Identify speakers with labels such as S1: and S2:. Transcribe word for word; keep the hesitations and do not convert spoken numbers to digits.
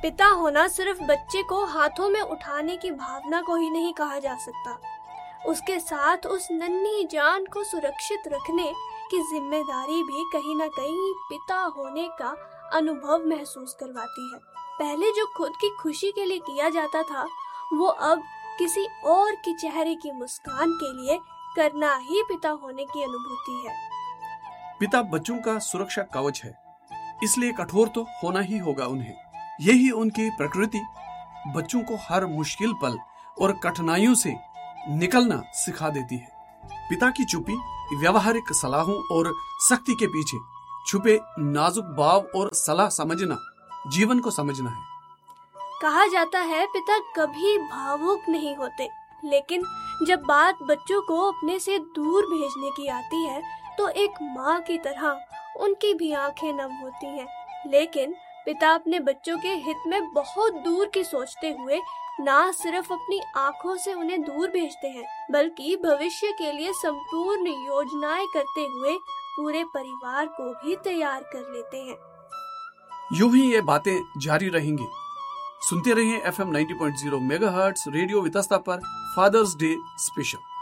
S1: पिता होना सिर्फ बच्चे को हाथों में उठाने की भावना को ही नहीं कहा जा सकता, उसके साथ उस नन्ही जान को सुरक्षित रखने की जिम्मेदारी भी कहीं ना कहीं पिता होने का अनुभव महसूस करवाती है। पहले जो खुद की खुशी के लिए किया जाता था, वो अब किसी और के चेहरे की मुस्कान के लिए करना ही पिता होने की अनुभूति है।
S2: पिता बच्चों का सुरक्षा कवच है, इसलिए कठोर तो होना ही होगा उन्हें। यही उनकी प्रकृति बच्चों को हर मुश्किल पल और कठिनाइयों से निकलना सिखा देती है। पिता की चुप्पी, व्यवहारिक सलाहों और सख्ती के पीछे छुपे नाजुक भाव और सलाह समझना जीवन को समझना है।
S1: कहा जाता है पिता कभी भावुक नहीं होते, लेकिन जब बात बच्चों को अपने से दूर भेजने की आती है तो एक माँ की तरह उनकी भी आंखें नम होती हैं। लेकिन पिता अपने बच्चों के हित में बहुत दूर की सोचते हुए ना सिर्फ अपनी आंखों से उन्हें दूर भेजते हैं, बल्कि भविष्य के लिए संपूर्ण योजनाएं करते हुए पूरे परिवार को भी तैयार कर लेते हैं।
S2: यूं ही ये बातें जारी रहेंगी। सुनते रहिए F M ninety point zero megahertz radio Vitasta पर फादर्स डे स्पेशल।